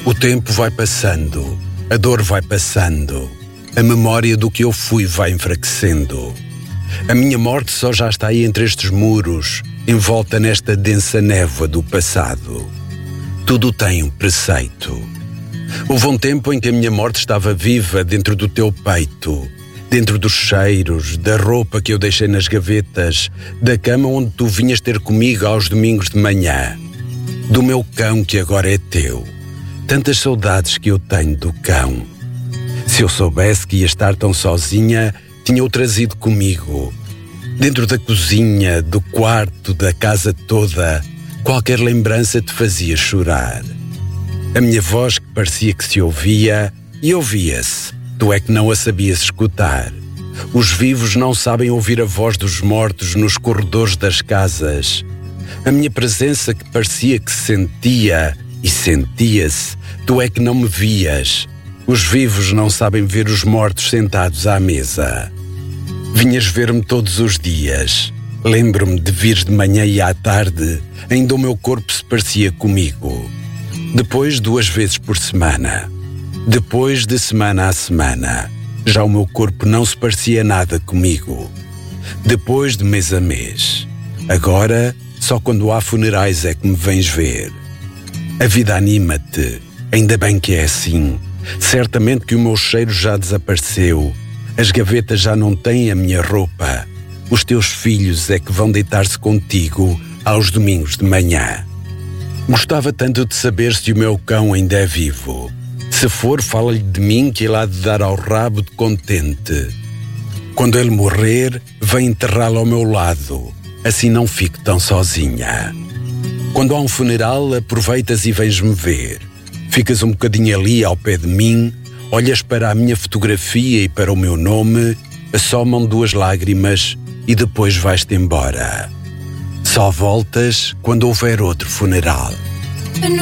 O tempo vai passando, a dor vai passando, a memória do que eu fui vai enfraquecendo. A minha morte só já está aí entre estes muros, envolta nesta densa névoa do passado. Tudo tem um preceito. Houve um tempo em que a minha morte estava viva dentro do teu peito, dentro dos cheiros, da roupa que eu deixei nas gavetas, da cama onde tu vinhas ter comigo aos domingos de manhã, do meu cão que agora é teu. Tantas saudades que eu tenho do cão. Se eu soubesse que ia estar tão sozinha, tinha-o trazido comigo. Dentro da cozinha, do quarto, da casa toda, qualquer lembrança te fazia chorar. A minha voz que parecia que se ouvia, e ouvia-se, tu é que não a sabias escutar. Os vivos não sabem ouvir a voz dos mortos nos corredores das casas. A minha presença que parecia que se sentia, e sentia-se, tu é que não me vias. Os vivos não sabem ver os mortos sentados à mesa. Vinhas ver-me todos os dias. Lembro-me de vires de manhã e à tarde, ainda o meu corpo se parecia comigo. Depois 2 vezes por semana. Depois de semana a semana. Já o meu corpo não se parecia nada comigo. Depois de mês a mês. Agora, só quando há funerais é que me vens ver. A vida anima-te, ainda bem que é assim. Certamente que o meu cheiro já desapareceu. As gavetas já não têm a minha roupa. Os teus filhos é que vão deitar-se contigo aos domingos de manhã. Gostava tanto de saber se o meu cão ainda é vivo. Se for, fala-lhe de mim que ele há de dar ao rabo de contente. Quando ele morrer, vem enterrá-lo ao meu lado. Assim não fico tão sozinha. Quando há um funeral, aproveitas e vens-me ver. Ficas um bocadinho ali ao pé de mim, olhas para a minha fotografia e para o meu nome, assomam 2 lágrimas e depois vais-te embora. Só voltas quando houver outro funeral.